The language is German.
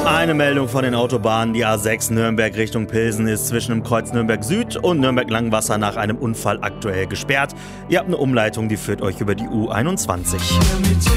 Eine Meldung von den Autobahnen. Die A6 Nürnberg Richtung Pilsen ist zwischen dem Kreuz Nürnberg Süd und Nürnberg Langwasser nach einem Unfall aktuell gesperrt. Ihr habt eine Umleitung, die führt euch über die U21.